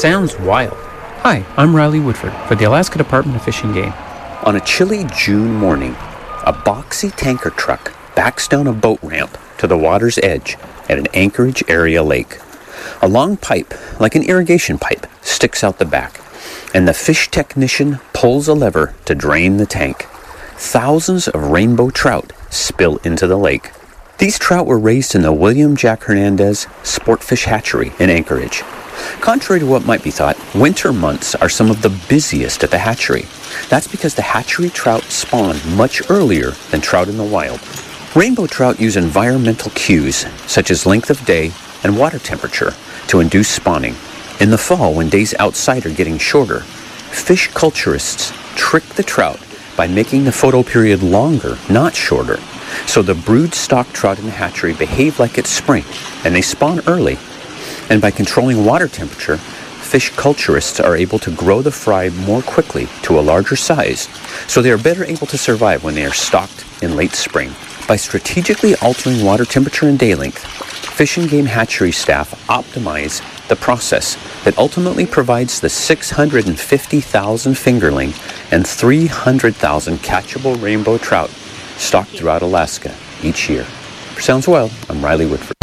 Sounds wild. Hi, I'm Riley Woodford for the Alaska Department of Fish and Game. On a chilly June morning, a boxy tanker truck backs down a boat ramp to the water's edge at an Anchorage area lake. A long pipe, like an irrigation pipe, sticks out the back, and the fish technician pulls a lever to drain the tank. Thousands of rainbow trout spill into the lake. These trout were raised in the William Jack Hernandez Sportfish Hatchery in Anchorage. Contrary to what might be thought, winter months are some of the busiest at the hatchery. That's because the hatchery trout spawn much earlier than trout in the wild. Rainbow trout use environmental cues, such as length of day and water temperature, to induce spawning. In the fall, when days outside are getting shorter, fish culturists trick the trout by making the photoperiod longer, not shorter. So the brood stock trout in the hatchery behave like it's spring, and they spawn early. And by controlling water temperature, fish culturists are able to grow the fry more quickly to a larger size, so they are better able to survive when they are stocked in late spring. By strategically altering water temperature and day length, Fish and Game hatchery staff optimize the process that ultimately provides the 650,000 fingerling and 300,000 catchable rainbow trout stocked throughout Alaska each year. For Sounds Wild, I'm Riley Woodford.